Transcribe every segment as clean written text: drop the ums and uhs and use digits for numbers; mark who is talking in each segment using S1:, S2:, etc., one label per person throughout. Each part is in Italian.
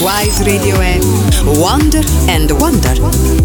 S1: Wise Radio è Wonder and Wonder.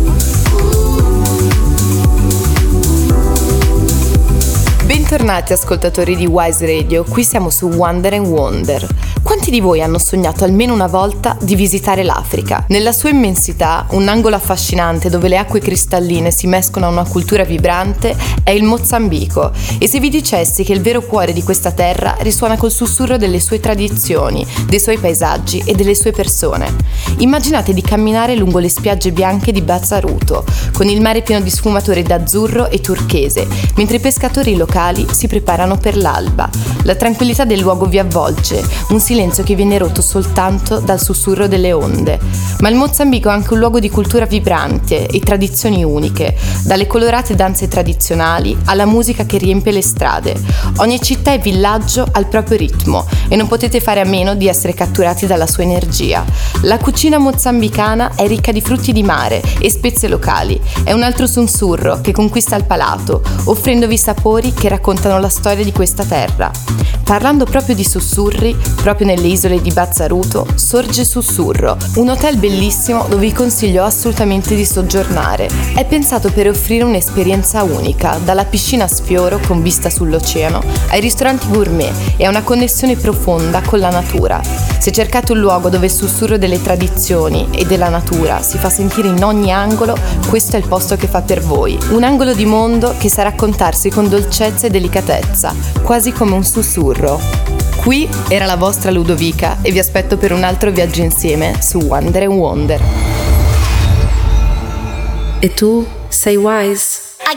S2: Bentornati ascoltatori di Wise Radio, qui siamo su Wonder and Wonder. Quanti di voi hanno sognato almeno una volta di visitare l'Africa? Nella sua immensità, un angolo affascinante dove le acque cristalline si mescolano a una cultura vibrante è il Mozambico. E se vi dicessi che il vero cuore di questa terra risuona col sussurro delle sue tradizioni, dei suoi paesaggi e delle sue persone? Immaginate di camminare lungo le spiagge bianche di Bazzaruto, con il mare pieno di sfumature d'azzurro e turchese, mentre i pescatori locali si preparano per l'alba. La tranquillità del luogo vi avvolge, un silenzio che viene rotto soltanto dal sussurro delle onde. Ma il Mozambico è anche un luogo di cultura vibrante e tradizioni uniche, dalle colorate danze tradizionali alla musica che riempie le strade. Ogni città e villaggio ha il proprio ritmo e non potete fare a meno di essere catturati dalla sua energia. La cucina mozambicana è ricca di frutti di mare e spezie locali. È un altro sussurro che conquista il palato, offrendovi sapori che raccontano la storia di questa terra. Parlando proprio di sussurri, proprio nelle isole di Bazzaruto sorge Sussurro, un hotel bellissimo dove vi consiglio assolutamente di soggiornare. È pensato per offrire un'esperienza unica, dalla piscina a sfioro con vista sull'oceano ai ristoranti gourmet e a una connessione profonda con la natura. Se cercate un luogo dove il sussurro delle tradizioni e della natura si fa sentire in ogni angolo, questo è il posto che fa per voi. Un angolo di mondo che sa raccontarsi con dolcezza e delicatezza, quasi come un sussurro. Qui era la vostra Ludovica e vi aspetto per un altro viaggio insieme su Wonder and Wonder.
S1: E tu sei Wise?